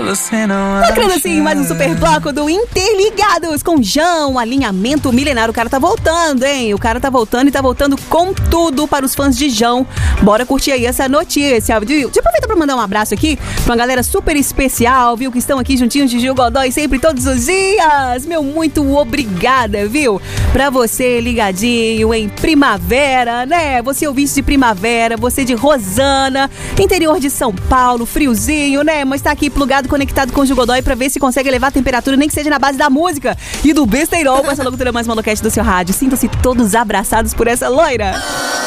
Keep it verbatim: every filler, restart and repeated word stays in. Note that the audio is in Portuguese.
Você não Bacana assim, mais um super bloco do Interligados com João, alinhamento milenário. O cara tá voltando, hein? O cara tá voltando e tá voltando com tudo para os fãs de João. Bora curtir aí essa notícia. Deixa eu aproveitar pra mandar um abraço aqui pra uma galera super especial, viu? Que estão aqui juntinhos de Gil Godoy sempre, todos os dias. Meu, muito obrigada, viu? Pra você ligadinho em primavera, né? Você ouvinte de primavera, você de Rosana, interior de São Paulo, friozinho, né? Mas tá aqui plugado, conectado com o Gil Godoy pra ver se consegue elevar a temperatura, nem que seja na base da música e do besteirol com essa locutora mais maluquete do seu rádio. Sintam-se todos abraçados por essa loira.